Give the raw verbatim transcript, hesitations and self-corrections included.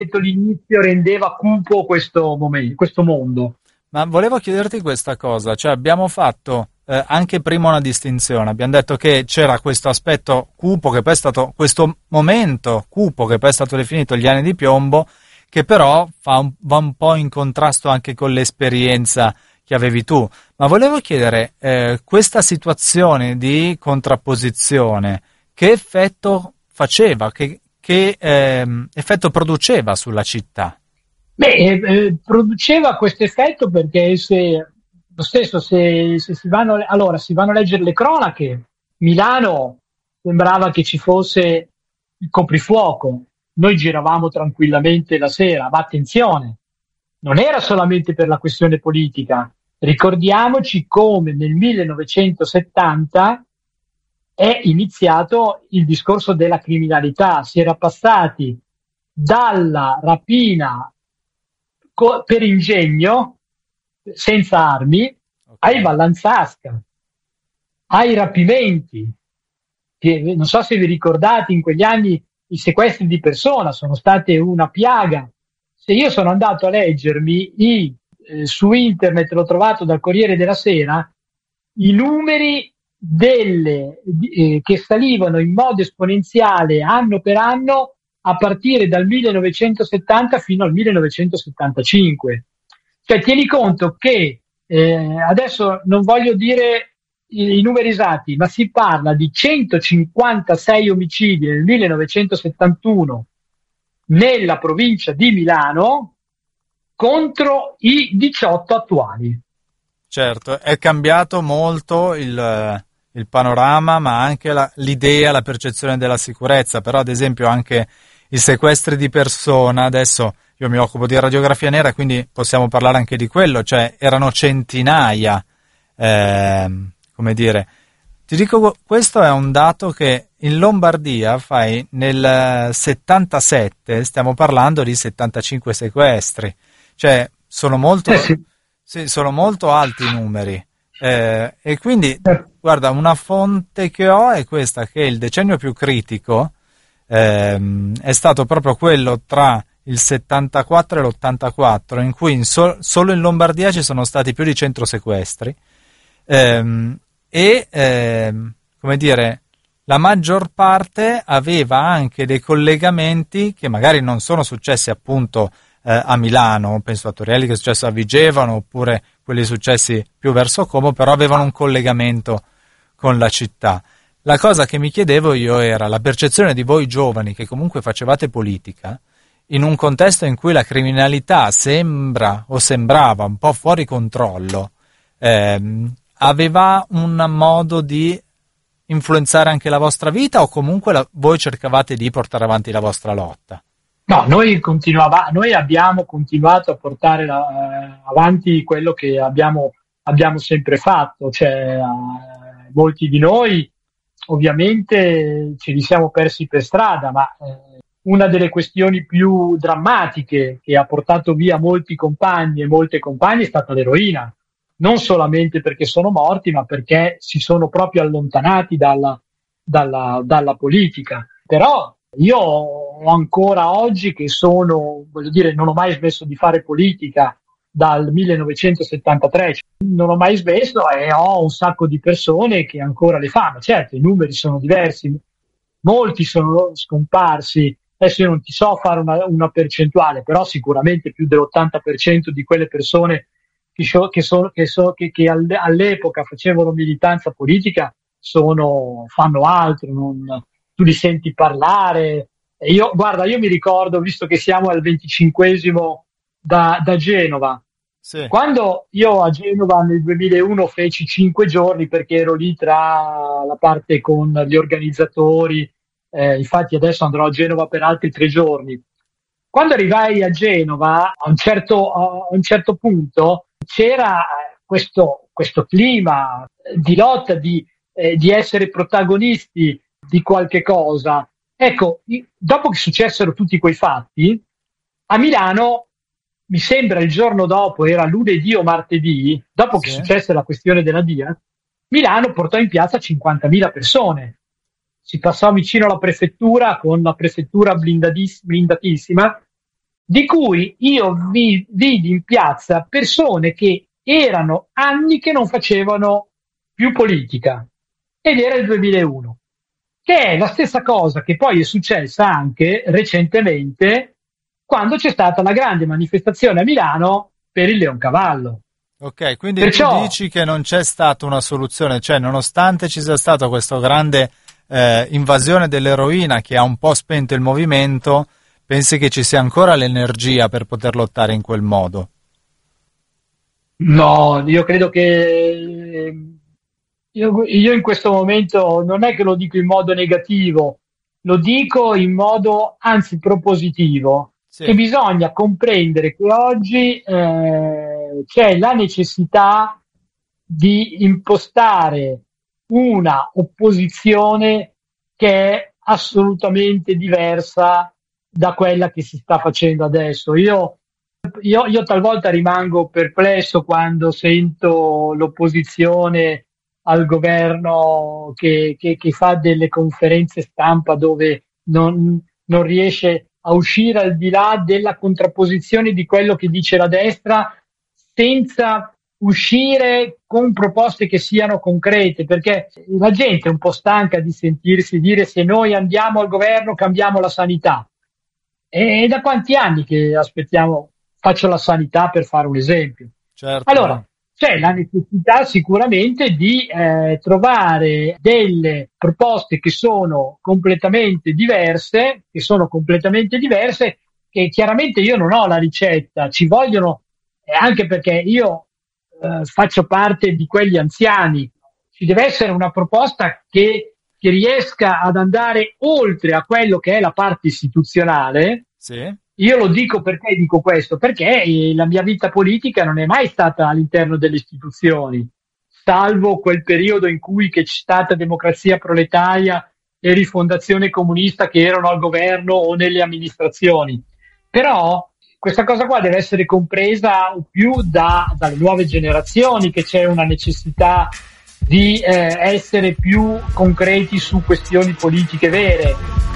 l'inizio rendeva cupo questo momento, questo mondo. Ma volevo chiederti questa cosa, cioè abbiamo fatto eh, anche prima una distinzione, abbiamo detto che c'era questo aspetto cupo che poi è stato, questo momento cupo che poi è stato definito gli anni di piombo, che però fa un, va un po' in contrasto anche con l'esperienza che avevi tu. Ma volevo chiedere, eh, questa situazione di contrapposizione, che effetto faceva, che, che ehm, effetto produceva sulla città? Beh, eh, eh, produceva questo effetto perché se lo stesso se, se si vanno allora si vanno a leggere le cronache, Milano sembrava che ci fosse il coprifuoco, noi giravamo tranquillamente la sera, ma attenzione, non era solamente per la questione politica. Ricordiamoci come nel millenovecentosettanta è iniziato il discorso della criminalità, si era passati dalla rapina co- per ingegno, senza armi, ai Ok. Vallanzasca, ai rapimenti, che non so se vi ricordate, in quegli anni i sequestri di persona sono state una piaga. Se io sono andato a leggermi i, eh, su internet, l'ho trovato dal Corriere della Sera, i numeri delle, eh, che salivano in modo esponenziale anno per anno a partire dal millenovecentosettanta fino al millenovecentosettantacinque. Cioè, tieni conto che eh, adesso non voglio dire i, i numeri esatti, ma si parla di centocinquantasei omicidi nel millenovecentosettantuno nella provincia di Milano contro i diciotto attuali. Certo, è cambiato molto il, il panorama, ma anche la- l'idea, la percezione della sicurezza. Però, ad esempio, anche i sequestri di persona, adesso io mi occupo di radiografia nera, quindi possiamo parlare anche di quello, cioè erano centinaia, ehm, come dire. Ti dico, questo è un dato che in Lombardia fai nel settantasette, stiamo parlando di settantacinque sequestri, cioè sono Eh molto, sì, sì, sono molto alti i numeri. Eh, e quindi, certo. guarda, una fonte che ho è questa, che il decennio più critico ehm, è stato proprio quello tra il settantaquattro e l'ottantaquattro, in cui in so- solo in Lombardia ci sono stati più di cento sequestri. Ehm, e ehm, come dire, la maggior parte aveva anche dei collegamenti che magari non sono successi appunto eh, a Milano, penso a Torrielli che è successo a Vigevano, oppure quelli successi più verso Como, però avevano un collegamento con la città. La cosa che mi chiedevo io era la percezione di voi giovani che comunque facevate politica in un contesto in cui la criminalità sembra o sembrava un po' fuori controllo, ehm, aveva un modo di influenzare anche la vostra vita o comunque la- voi cercavate di portare avanti la vostra lotta? No, noi, continuava, noi abbiamo continuato a portare la- eh, avanti quello che abbiamo, abbiamo sempre fatto, cioè eh, molti di noi ovviamente ce li siamo persi per strada, ma eh, una delle questioni più drammatiche che ha portato via molti compagni e molte compagne è stata l'eroina, non solamente perché sono morti, ma perché si sono proprio allontanati dalla, dalla, dalla politica. Però io ho ancora oggi che sono, voglio dire, non ho mai smesso di fare politica dal millenovecentosettantatré, non ho mai smesso e ho un sacco di persone che ancora le fanno. Certo, i numeri sono diversi, molti sono scomparsi. Adesso io non ti so fare una, una percentuale, però sicuramente più dell'ottanta per cento di quelle persone che, so- che, so- che, so- che- che all- all'epoca facevano militanza politica sono, fanno altro, non, tu li senti parlare. E io, guarda, io mi ricordo, visto che siamo al venticinquesimo da, da Genova, Sì. quando io a Genova nel duemilauno feci cinque giorni perché ero lì tra la parte con gli organizzatori, eh, infatti adesso andrò a Genova per altri tre giorni. Quando arrivai a Genova, a un certo, a un certo punto c'era questo, questo clima di lotta, di, eh, di essere protagonisti di qualche cosa. Ecco, dopo che successero tutti quei fatti, a Milano, mi sembra il giorno dopo, era lunedì o martedì, dopo che Sì. successe la questione della DIA, Milano portò in piazza cinquantamila persone. Si passò vicino alla prefettura con la prefettura blindadis- blindatissima di cui io vi, vidi in piazza persone che erano anni che non facevano più politica, ed era il duemilauno, che è la stessa cosa che poi è successa anche recentemente quando c'è stata la grande manifestazione a Milano per il Leoncavallo. Ok, quindi Perciò, tu dici che non c'è stata una soluzione, cioè nonostante ci sia stata questa grande eh, invasione dell'eroina che ha un po' spento il movimento, pensi che ci sia ancora l'energia per poter lottare in quel modo? no, io credo che io, io in questo momento non è che lo dico in modo negativo, lo dico in modo anzi propositivo, che Sì, bisogna comprendere che oggi eh, c'è la necessità di impostare una opposizione che è assolutamente diversa da quella che si sta facendo adesso. Io io, io talvolta rimango perplesso quando sento l'opposizione al governo che, che- che fa delle conferenze stampa dove non, non riesce a uscire al di là della contrapposizione di quello che dice la destra, senza uscire con proposte che siano concrete, perché la gente è un po' stanca di sentirsi dire: se noi andiamo al governo cambiamo la sanità. E da quanti anni che aspettiamo? Faccio la sanità per fare un esempio. certo. Allora, c'è la necessità sicuramente di eh, trovare delle proposte che sono completamente diverse, che sono completamente diverse, che chiaramente io non ho la ricetta, ci vogliono, eh, anche perché io eh, faccio parte di quegli anziani, ci deve essere una proposta che, che riesca ad andare oltre a quello che è la parte istituzionale. Sì, Io lo dico perché dico questo, perché eh, la mia vita politica non è mai stata all'interno delle istituzioni, salvo quel periodo in cui che c'è stata democrazia proletaria e rifondazione comunista che erano al governo o nelle amministrazioni. Però questa cosa qua deve essere compresa più da, dalle nuove generazioni, che c'è una necessità di eh, essere più concreti su questioni politiche vere.